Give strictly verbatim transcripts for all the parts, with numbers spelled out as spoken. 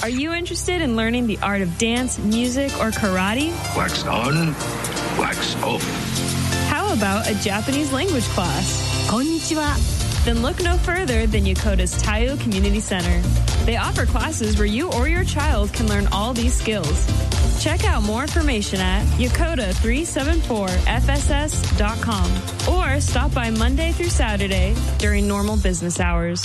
Are you interested in learning the art of dance, music, or karate? Wax on, wax off. How about a Japanese language class? Konnichiwa. Then look no further than Yokota's Taiyo Community Center. They offer classes where you or your child can learn all these skills. Check out more information at yokota three seven four f s s dot com or stop by Monday through Saturday during normal business hours.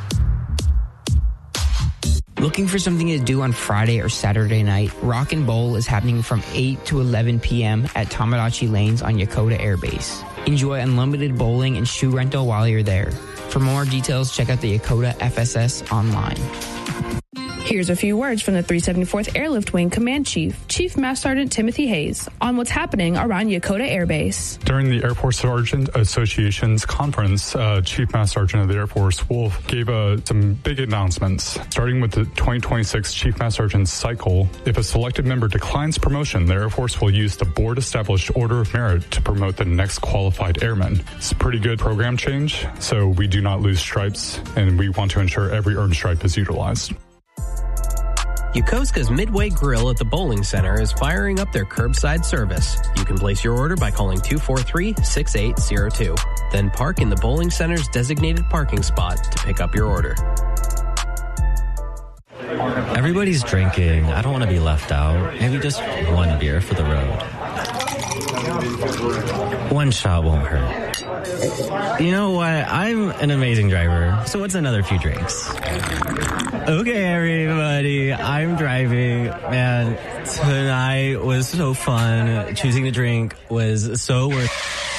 Looking for something to do on Friday or Saturday night? Rock and Bowl is happening from eight to eleven p.m. at Tomodachi Lanes on Yokota Air Base. Enjoy unlimited bowling and shoe rental while you're there. For more details, check out the Yokota F S S online. Here's a few words from the three seventy-fourth Airlift Wing Command Chief, Chief Master Sergeant Timothy Hayes, on what's happening around Yokota Air Base. During the Air Force Sergeant Association's conference, uh, Chief Master Sergeant of the Air Force, Wolf, gave uh, some big announcements. Starting with the twenty twenty-six Chief Master Sergeant cycle, if a selected member declines promotion, the Air Force will use the board-established Order of Merit to promote the next qualified airman. It's a pretty good program change, so we do not lose stripes, and we want to ensure every earned stripe is utilized. Yokosuka's Midway Grill at the Bowling Center is firing up their curbside service. You can place your order by calling two four three, six eight zero two. Then park in the Bowling Center's designated parking spot to pick up your order. Everybody's drinking. I don't want to be left out. Maybe just one beer for the road. One shot won't hurt. You know what? I'm an amazing driver, so what's another few drinks? Okay, everybody, I'm driving, man. Tonight was so fun. Choosing to drink was so worth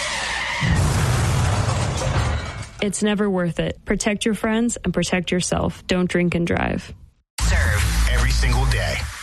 it. It's never worth it. Protect your friends and protect yourself. Don't drink and drive. Serve every single day.